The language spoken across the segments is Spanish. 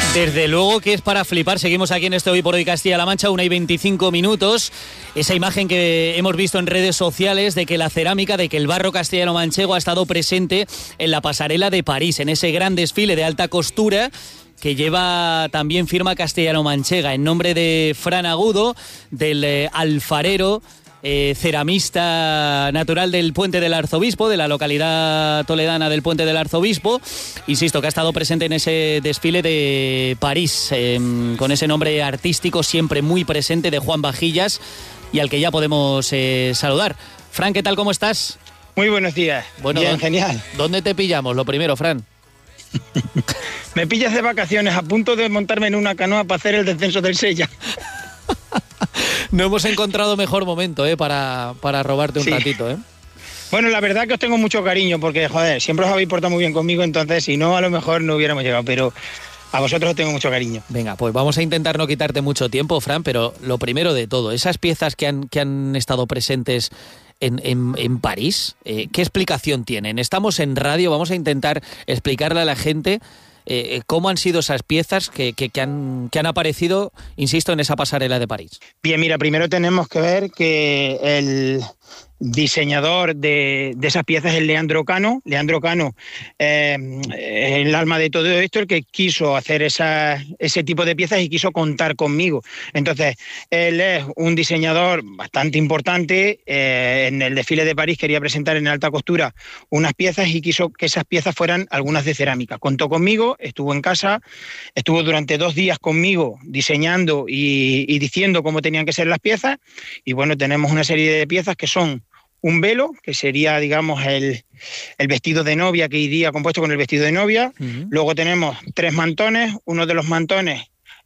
Desde luego que es para flipar. Seguimos aquí en este Hoy por Hoy Castilla-La Mancha, 1:25. Esa imagen que hemos visto en redes sociales de que la cerámica, de que el barro castellano-manchego ha estado presente en la pasarela de París, en ese gran desfile de alta costura que lleva también firma castellano-manchega, en nombre de Fran Agudo, del alfarero, ceramista natural del Puente del Arzobispo, de la localidad toledana del Puente del Arzobispo. Insisto, que ha estado presente en ese desfile de París, con ese nombre artístico siempre muy presente de Juan Vajillas, y al que ya podemos saludar. Fran, ¿qué tal? ¿Cómo estás? Muy buenos días. Bueno, bien, genial. ¿Dónde te pillamos? Lo primero, Fran. Me pillas de vacaciones, a punto de montarme en una canoa para hacer el descenso del Sella. No hemos encontrado mejor momento para robarte un ratito. Bueno, la verdad que os tengo mucho cariño porque, joder, siempre os habéis portado muy bien conmigo, entonces si no, a lo mejor no hubiéramos llegado, pero a vosotros os tengo mucho cariño. Venga, pues vamos a intentar no quitarte mucho tiempo, Fran, pero lo primero de todo, esas piezas que han estado presentes en París, ¿qué explicación tienen? Estamos en radio, vamos a intentar explicarle a la gente cómo han sido esas piezas que han aparecido, insisto, en esa pasarela de París. Bien, mira, primero tenemos que ver que el diseñador de esas piezas es Leandro Cano. Leandro Cano, el alma de todo esto, el que quiso hacer ese tipo de piezas y quiso contar conmigo. Entonces, él es un diseñador bastante importante. En el desfile de París quería presentar en alta costura unas piezas y quiso que esas piezas fueran algunas de cerámica. Contó conmigo, estuvo en casa, estuvo durante 2 días conmigo diseñando y diciendo cómo tenían que ser las piezas. Y bueno, tenemos una serie de piezas que son un velo, que sería, digamos, el vestido de novia que iría compuesto con el vestido de novia. Uh-huh. Luego tenemos 3 mantones. Uno de los mantones,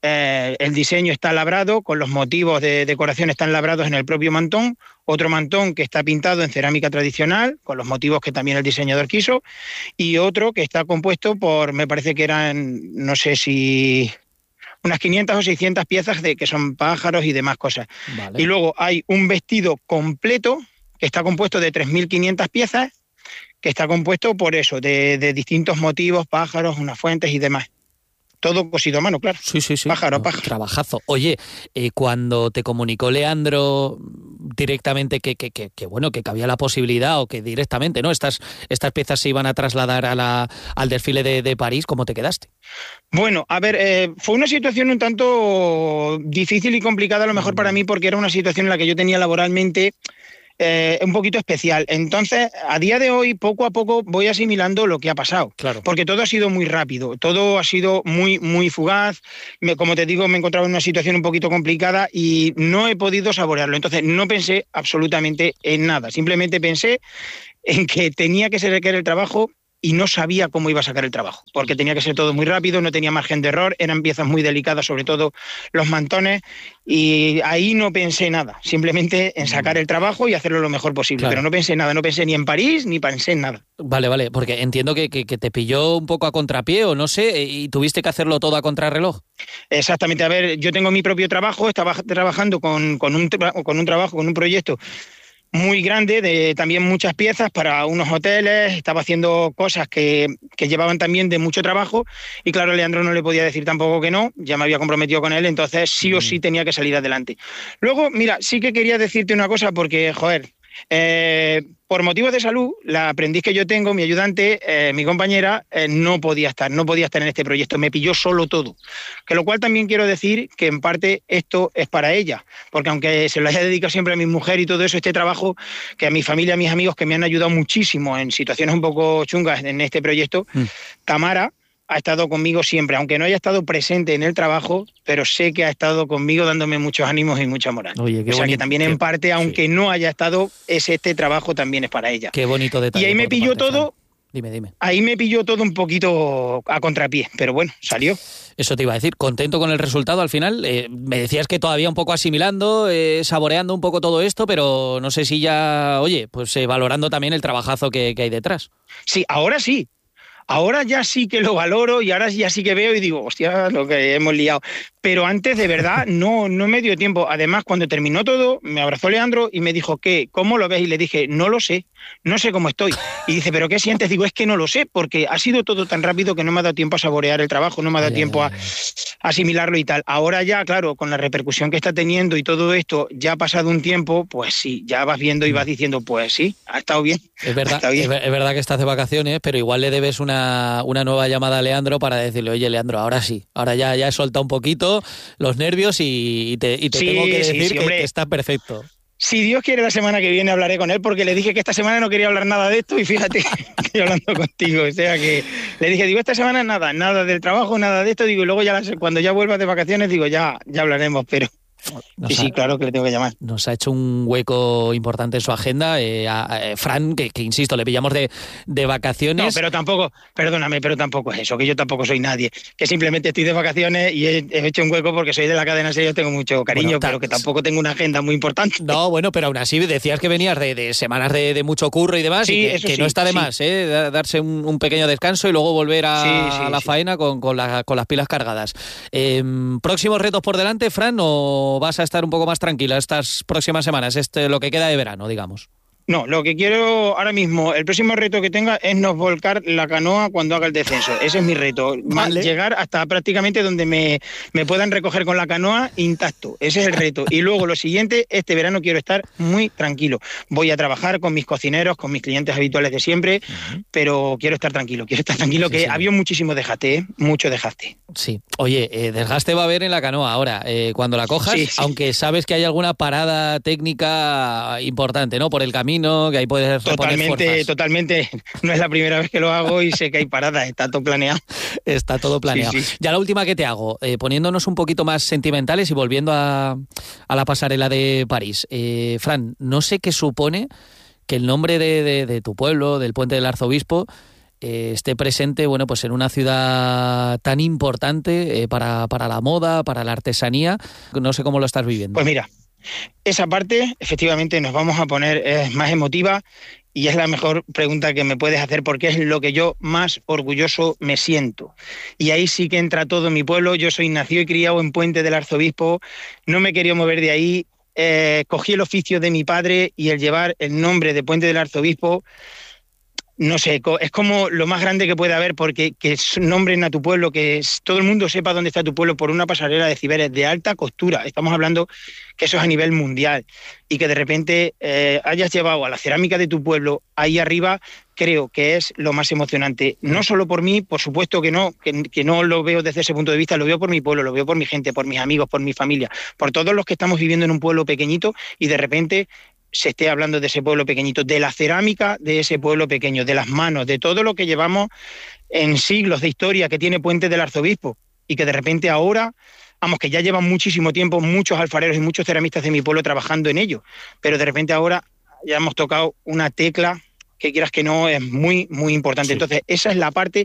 el diseño está labrado, con los motivos de decoración están labrados en el propio mantón. Otro mantón que está pintado en cerámica tradicional, con los motivos que también el diseñador quiso. Y otro que está compuesto por, me parece que eran, no sé si unas 500 o 600 piezas que son pájaros y demás cosas. Vale. Y luego hay un vestido completo que está compuesto de 3.500 piezas, que está compuesto por eso, de distintos motivos, pájaros, unas fuentes y demás. Todo cosido a mano, claro. Sí. Pájaro. Trabajazo. Oye, cuando te comunicó Leandro directamente que había la posibilidad, o que directamente, ¿no?, estas piezas se iban a trasladar al desfile de París, ¿cómo te quedaste? Bueno, a ver, fue una situación un tanto difícil y complicada a lo mejor para mí, porque era una situación en la que yo tenía laboralmente un poquito especial. Entonces, a día de hoy, poco a poco voy asimilando lo que ha pasado. Claro. Porque todo ha sido muy rápido, todo ha sido muy, muy fugaz. Como te digo, me encontraba en una situación un poquito complicada y no he podido saborearlo. Entonces, no pensé absolutamente en nada. Simplemente pensé en que tenía que ser el trabajo y no sabía cómo iba a sacar el trabajo, porque tenía que ser todo muy rápido, no tenía margen de error, eran piezas muy delicadas, sobre todo los mantones, y ahí no pensé nada, simplemente en sacar el trabajo y hacerlo lo mejor posible. Claro. Pero no pensé nada, no pensé ni en París, ni pensé en nada. Vale, porque entiendo que te pilló un poco a contrapié, o no sé, y tuviste que hacerlo todo a contrarreloj. Exactamente, a ver, yo tengo mi propio trabajo, estaba trabajando con un proyecto muy grande, de también muchas piezas para unos hoteles, estaba haciendo cosas que llevaban también de mucho trabajo, y claro, Leandro no le podía decir tampoco que no, ya me había comprometido con él, entonces sí o sí tenía que salir adelante. Luego, mira, sí que quería decirte una cosa, porque, joder, por motivos de salud, la aprendiz que yo tengo, mi ayudante, mi compañera, no podía estar en este proyecto, me pilló solo todo. Que lo cual también quiero decir que en parte esto es para ella, porque aunque se lo haya dedicado siempre a mi mujer y todo eso, este trabajo, que a mi familia, a mis amigos que me han ayudado muchísimo en situaciones un poco chungas en este proyecto, Tamara ha estado conmigo siempre, aunque no haya estado presente en el trabajo, pero sé que ha estado conmigo dándome muchos ánimos y mucha moral. Oye, qué o sea, bonito, que también en parte, aunque no haya estado, este trabajo también es para ella. Qué bonito detalle. Y ahí me pilló todo. Dime. Ahí me pilló todo un poquito a contrapié, pero bueno, salió. Eso te iba a decir, ¿contento con el resultado al final? Me decías que todavía un poco asimilando, saboreando un poco todo esto, pero no sé si ya, pues valorando también el trabajazo que hay detrás. Sí, ahora sí. Ahora ya sí que lo valoro y ahora ya sí que veo y digo, hostia, lo que hemos liado. Pero antes, de verdad, no me dio tiempo. Además, cuando terminó todo, me abrazó Leandro y me dijo, ¿cómo lo ves? Y le dije, no lo sé, no sé cómo estoy. Y dice, ¿pero qué sientes? Digo, es que no lo sé, porque ha sido todo tan rápido que no me ha dado tiempo a saborear el trabajo, no me ha dado tiempo a asimilarlo y tal. Ahora ya, claro, con la repercusión que está teniendo y todo esto, ya ha pasado un tiempo, pues sí, ya vas viendo y vas diciendo, pues sí, ha estado bien. Es verdad, es verdad que estás de vacaciones, pero igual le debes una nueva llamada a Leandro para decirle, oye, Leandro, ahora sí, ahora ya he soltado un poquito los nervios y te tengo que decir que está perfecto. Si Dios quiere, la semana que viene hablaré con él, porque le dije que esta semana no quería hablar nada de esto y fíjate, estoy hablando contigo. O sea que le dije, esta semana nada del trabajo, nada de esto, digo, y luego ya cuando ya vuelvas de vacaciones, digo, ya hablaremos, pero... Sí, claro que le tengo que llamar. Nos ha hecho un hueco importante en su agenda. A Fran, que insisto, le pillamos de vacaciones. No, pero tampoco, perdóname, pero tampoco es eso, que yo tampoco soy nadie. Que simplemente estoy de vacaciones y he hecho un hueco porque soy de la cadena SER, yo tengo mucho cariño, pero que tampoco tengo una agenda muy importante. No, bueno, pero aún así decías que venías de semanas de mucho curro y demás, sí, y que no está de más, darse un pequeño descanso y luego volver a la faena con las pilas cargadas. ¿Próximos retos por delante, Fran, o vas a estar un poco más tranquila estas próximas semanas, lo que queda de verano, digamos? No, lo que quiero ahora mismo, el próximo reto que tenga es no volcar la canoa cuando haga el descenso. Ese es mi reto, vale. Llegar hasta prácticamente donde me puedan recoger con la canoa intacto. Ese es el reto. Y luego lo siguiente, este verano quiero estar muy tranquilo. Voy a trabajar con mis cocineros, con mis clientes habituales de siempre, pero quiero estar tranquilo, que había muchísimo desgaste, mucho desgaste. Sí. Oye, desgaste va a haber en la canoa ahora, cuando la cojas, aunque sabes que hay alguna parada técnica importante, ¿no? Por el camino, que ahí puedes reponer fuerzas. Totalmente. No es la primera vez que lo hago y sé que hay paradas, está todo planeado. Está todo planeado. Sí. Ya la última que te hago, poniéndonos un poquito más sentimentales y volviendo a la pasarela de París. Fran, no sé qué supone que el nombre de tu pueblo, del Puente del Arzobispo, esté presente, bueno, pues en una ciudad tan importante para la moda, para la artesanía. No sé cómo lo estás viviendo. Pues mira, esa parte efectivamente nos vamos a poner más emotiva y es la mejor pregunta que me puedes hacer porque es lo que yo más orgulloso me siento. Y ahí sí que entra todo mi pueblo. Yo soy nacido y criado en Puente del Arzobispo, no me quería mover de ahí, cogí el oficio de mi padre y el llevar el nombre de Puente del Arzobispo, no sé, es como lo más grande que puede haber porque que nombren a tu pueblo, que todo el mundo sepa dónde está tu pueblo por una pasarela de Ciberes de alta costura. Estamos hablando que eso es a nivel mundial y que de repente hayas llevado a la cerámica de tu pueblo ahí arriba, creo que es lo más emocionante. No solo por mí, por supuesto que no lo veo desde ese punto de vista, lo veo por mi pueblo, lo veo por mi gente, por mis amigos, por mi familia, por todos los que estamos viviendo en un pueblo pequeñito y de repente se esté hablando de ese pueblo pequeñito, de la cerámica de ese pueblo pequeño, de las manos, de todo lo que llevamos en siglos de historia que tiene Puente del Arzobispo y que de repente ahora, vamos, que ya llevan muchísimo tiempo muchos alfareros y muchos ceramistas de mi pueblo trabajando en ello, pero de repente ahora ya hemos tocado una tecla que quieras que no es muy, muy importante. Sí. Entonces esa es la parte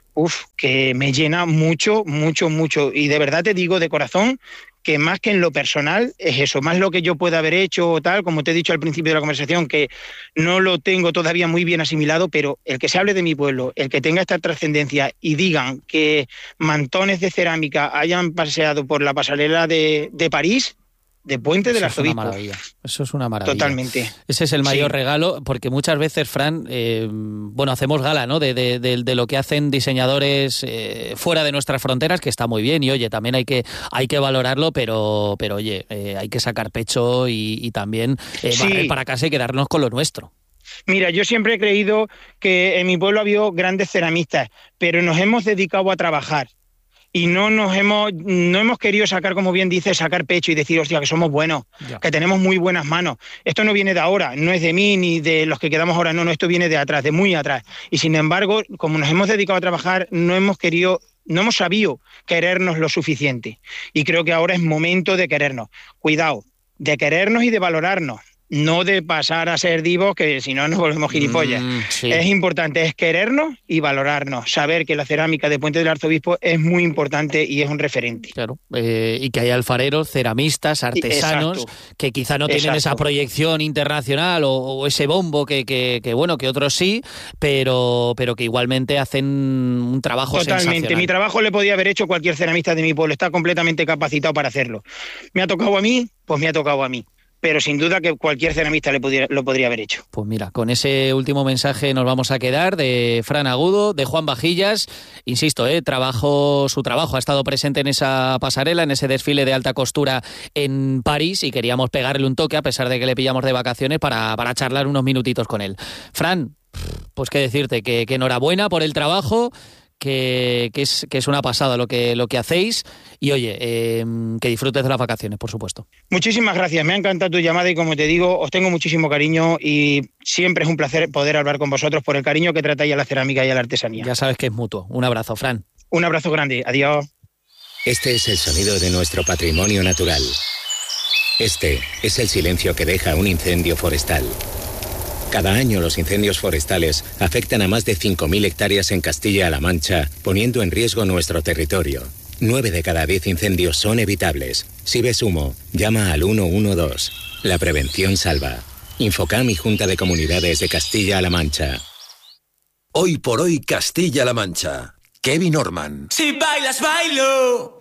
que me llena mucho, mucho, mucho y de verdad te digo de corazón que más que en lo personal es eso, más lo que yo pueda haber hecho o tal, como te he dicho al principio de la conversación, que no lo tengo todavía muy bien asimilado, pero el que se hable de mi pueblo, el que tenga esta trascendencia y digan que mantones de cerámica hayan paseado por la pasarela de París, de Puente del Arzobispo. Eso es una maravilla. Totalmente. Ese es el mayor regalo, porque muchas veces, Fran, hacemos gala, ¿no? De lo que hacen diseñadores fuera de nuestras fronteras, que está muy bien, y oye, también hay que valorarlo, pero oye, hay que sacar pecho y también barrer para casa y quedarnos con lo nuestro. Mira, yo siempre he creído que en mi pueblo había grandes ceramistas, pero nos hemos dedicado a trabajar. Y no hemos querido sacar, como bien dices, sacar pecho y decir, hostia, que somos buenos, que tenemos muy buenas manos. Esto no viene de ahora, no es de mí ni de los que quedamos ahora, no, esto viene de atrás, de muy atrás. Y sin embargo, como nos hemos dedicado a trabajar, no hemos sabido querernos lo suficiente. Y creo que ahora es momento de querernos. Cuidado, de querernos y de valorarnos. no de pasar a ser divos, que si no nos volvemos gilipollas. Sí. Es importante, es querernos y valorarnos, saber que la cerámica de Puente del Arzobispo es muy importante y es un referente. Claro, y que hay alfareros, ceramistas, artesanos, que quizá no tienen esa proyección internacional o ese bombo que otros sí, pero que igualmente hacen un trabajo sensacional. Mi trabajo le podía haber hecho cualquier ceramista de mi pueblo, está completamente capacitado para hacerlo. ¿Me ha tocado a mí? Pues me ha tocado a mí. Pero sin duda que cualquier ceramista lo podría haber hecho. Pues mira, con ese último mensaje nos vamos a quedar de Fran Agudo, de Juan Vajillas. Insisto, su trabajo ha estado presente en esa pasarela, en ese desfile de alta costura en París, y queríamos pegarle un toque, a pesar de que le pillamos de vacaciones, para charlar unos minutitos con él. Fran, pues qué decirte, que enhorabuena por el trabajo, que es una pasada lo que hacéis, y oye, que disfrutes de las vacaciones, por supuesto. Muchísimas gracias, me ha encantado tu llamada y como te digo, os tengo muchísimo cariño y siempre es un placer poder hablar con vosotros por el cariño que tratáis a la cerámica y a la artesanía. Ya sabes que es mutuo. Un abrazo, Fran. Un abrazo grande, adiós. Este es el sonido de nuestro patrimonio natural. Este es el silencio que deja un incendio forestal. Cada año los incendios forestales afectan a más de 5.000 hectáreas en Castilla-La Mancha, poniendo en riesgo nuestro territorio. 9 de cada 10 incendios son evitables. Si ves humo, llama al 112. La prevención salva. Infocam y Junta de Comunidades de Castilla-La Mancha. Hoy por hoy Castilla-La Mancha. Kevin Orman. Si bailas, bailo.